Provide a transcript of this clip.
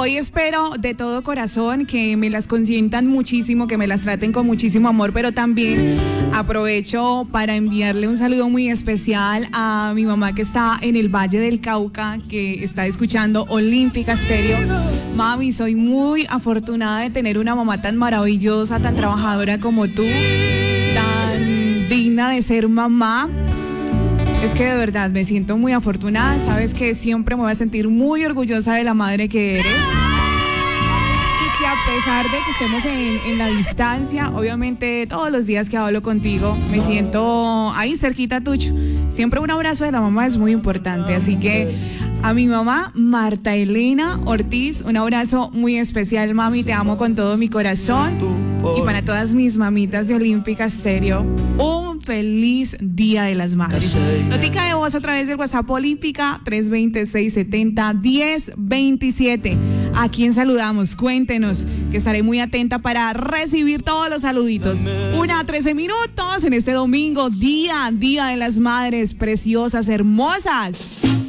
Hoy espero de todo corazón que me las consientan muchísimo, que me las traten con muchísimo amor, pero también aprovecho para enviarle un saludo muy especial a mi mamá que está en el Valle del Cauca, que está escuchando Olímpica Estéreo. Mami, soy muy afortunada de tener una mamá tan maravillosa, tan trabajadora como tú, tan digna de ser mamá. Es que de verdad me siento muy afortunada. Sabes que siempre me voy a sentir muy orgullosa de la madre que eres. Y que a pesar de que estemos en la distancia, obviamente todos los días que hablo contigo, me siento ahí cerquita tuyo. Siempre un abrazo de la mamá es muy importante. Así que a mi mamá, Marta Elena Ortiz, un abrazo muy especial, mami. Te amo con todo mi corazón. Y para todas mis mamitas de Olímpica Estéreo, un feliz Día de las Madres. Notica de voz a través del WhatsApp Olímpica 320-670-1027. ¿A quién saludamos? Cuéntenos, que estaré muy atenta para recibir todos los saluditos. 1:13 minutos en este domingo, día de las Madres preciosas, hermosas.